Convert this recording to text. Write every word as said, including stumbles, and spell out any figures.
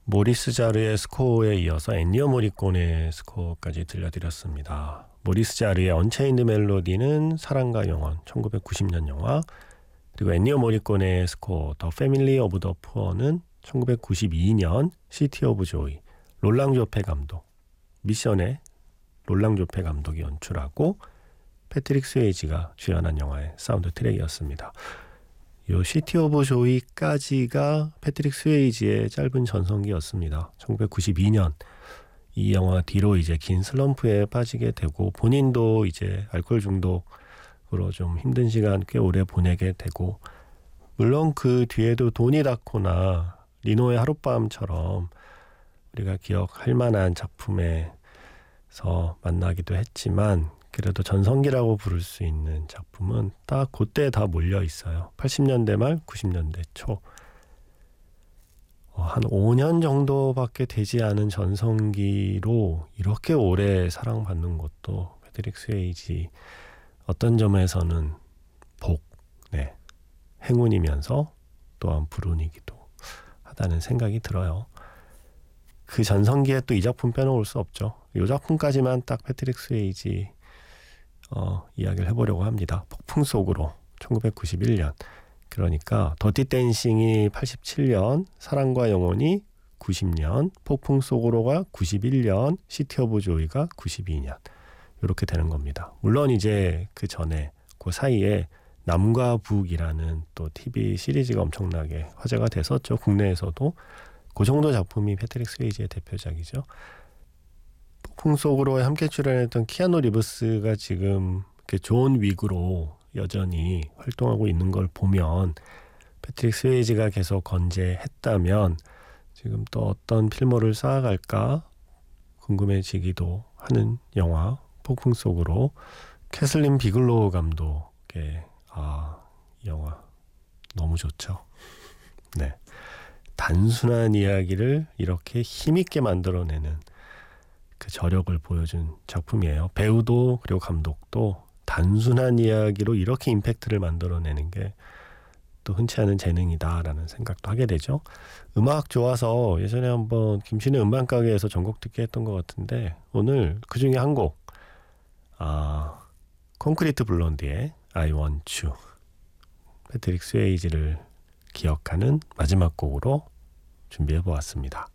모리스 자르의 스코어에 이어서 엔니오 모리코네 스코어까지 들려드렸습니다. 모리스 자르의 언체인드 멜로디는 사랑과 영원 천구백구십 년 영화, 그리고 엔니오 모리코네의 스코어 더 패밀리 오브 더 푸어는 천구백구십이 년 시티 오브 조이, 롤랑 조페 감독, 미션의 롤랑 조페 감독이 연출하고 패트릭 스웨이지가 주연한 영화의 사운드 트랙이었습니다. 요 시티 오브 조이까지가 패트릭 스웨이지의 짧은 전성기였습니다. 천구백구십이 년 이 영화 뒤로 이제 긴 슬럼프에 빠지게 되고 본인도 이제 알코올 중독으로 좀 힘든 시간 꽤 오래 보내게 되고, 물론 그 뒤에도 도니 다코나 리노의 하룻밤처럼 우리가 기억할 만한 작품에서 만나기도 했지만, 그래도 전성기라고 부를 수 있는 작품은 딱 그때 다 몰려 있어요. 팔십 년대 말 구십 년대 초. 어, 한 오 년 정도밖에 되지 않은 전성기로 이렇게 오래 사랑받는 것도 패트릭 스웨이지 어떤 점에서는 복, 네, 행운이면서 또한 불운이기도 하다는 생각이 들어요. 그 전성기에 또 이 작품 빼놓을 수 없죠. 이 작품까지만 딱 패트릭 스웨이지 어, 이야기를 해보려고 합니다. 폭풍 속으로 천구백구십일 년, 그러니까 더티 댄싱이 팔십칠 년, 사랑과 영혼이 구십 년, 폭풍 속으로가 구십일 년, 시티 오브 조이가 구십이 년, 이렇게 되는 겁니다. 물론 이제 그 전에 그 사이에 남과 북이라는 또 티비 시리즈가 엄청나게 화제가 됐었죠. 국내에서도. 그 정도 작품이 패트릭 스웨이지의 대표작이죠. 폭풍 속으로에 함께 출연했던 키아누 리브스가 지금 존 윅으로 여전히 활동하고 있는 걸 보면 패트릭 스웨이지가 계속 건재했다면 지금 또 어떤 필모를 쌓아갈까 궁금해지기도 하는 영화 폭풍 속으로, 캐슬린 비글로우 감독의 아, 이 영화 너무 좋죠. 네, 단순한 이야기를 이렇게 힘있게 만들어내는 그 저력을 보여준 작품이에요. 배우도 그리고 감독도 단순한 이야기로 이렇게 임팩트를 만들어내는 게 또 흔치 않은 재능이다라는 생각도 하게 되죠. 음악 좋아서 예전에 한번 김신의 음반가게에서 전곡 듣기 했던 것 같은데, 오늘 그 중에 한 곡, 아, 콘크리트 블론디의 I Want You, 패트릭 스웨이지를 기억하는 마지막 곡으로 준비해 보았습니다.